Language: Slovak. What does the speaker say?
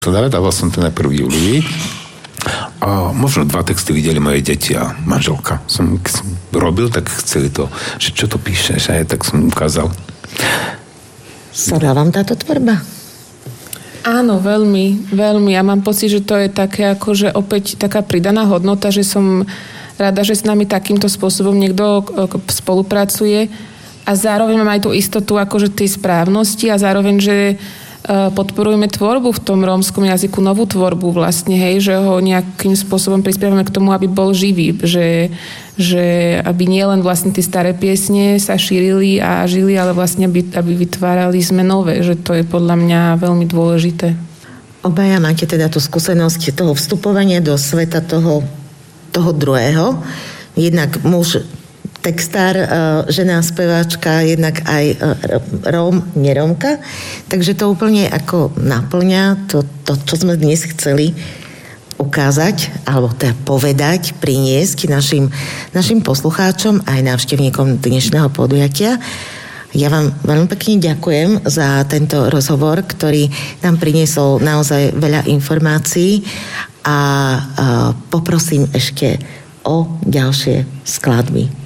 Dával som to najprv Julii a možno 2 texty videli moje deti a manželka. Som robil, tak chceli to, že čo to píšeš, a tak som ukázal. Sadla vám táto tvorba? Áno, veľmi, veľmi. Ja mám pocit, že to je také akože opäť taká pridaná hodnota, že som rada, že s nami takýmto spôsobom niekto spolupracuje a zároveň mám aj tú istotu akože tej správnosti a zároveň, že podporujeme tvorbu v tom rómskom jazyku, novú tvorbu vlastne, hej, že ho nejakým spôsobom prispievame k tomu, aby bol živý, že aby nielen vlastne tie staré piesne sa šírili a žili, ale vlastne aby vytvárali sme nové, že to je podľa mňa veľmi dôležité. Obaja máte teda tú skúsenosť toho vstupovania do sveta toho druhého. Jednak muž textár, žena speváčka, jednak aj Róm, nerómka. Takže to úplne ako naplňa to, čo sme dnes chceli ukázať, alebo teda povedať, priniesť našim poslucháčom aj návštevníkom dnešného podujatia. Ja vám veľmi pekne ďakujem za tento rozhovor, ktorý nám priniesol naozaj veľa informácií a poprosím ešte o ďalšie skladby.